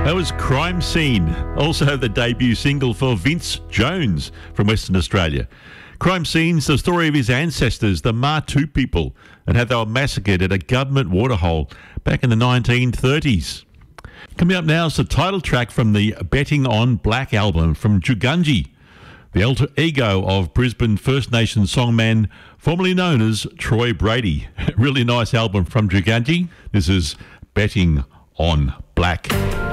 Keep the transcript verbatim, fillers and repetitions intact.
That was Crime Scene, also the debut single for Vince Jones from Western Australia. Crime Scene's the story of his ancestors, the Martu people, and how they were massacred at a government waterhole back in the nineteen thirties. Coming up now is the title track from the Betting on Black album from Jugunji, the alter ego of Brisbane First Nations songman formerly known as Troy Brady. Really nice album from Jugunji. This is Betting on Black.